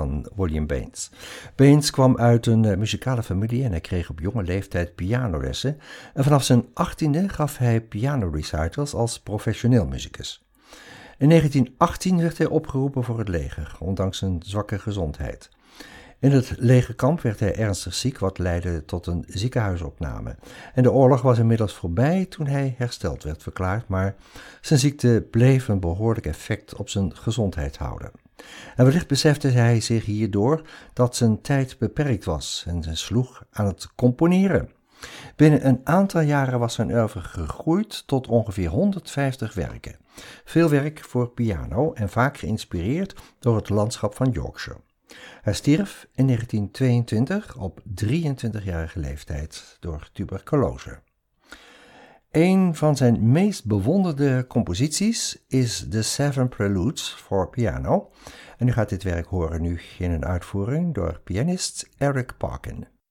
van William Baines. Baines kwam uit een muzikale familie en hij kreeg op jonge leeftijd pianolessen. En vanaf zijn 18e gaf hij pianorecitals als professioneel muzikus. In 1918 werd hij opgeroepen voor het leger, ondanks zijn zwakke gezondheid. In het legerkamp werd hij ernstig ziek, wat leidde tot een ziekenhuisopname. En de oorlog was inmiddels voorbij toen hij hersteld werd verklaard, maar zijn ziekte bleef een behoorlijk effect op zijn gezondheid houden. En wellicht besefte hij zich hierdoor dat zijn tijd beperkt was en hij sloeg aan het componeren. Binnen een aantal jaren was zijn oeuvre gegroeid tot ongeveer 150 werken. Veel werk voor piano en vaak geïnspireerd door het landschap van Yorkshire. Hij stierf in 1922 op 23-jarige leeftijd door tuberculose. Een van zijn meest bewonderde composities is de Seven Preludes voor piano. En u gaat dit werk horen nu in een uitvoering door pianist Eric Parkin.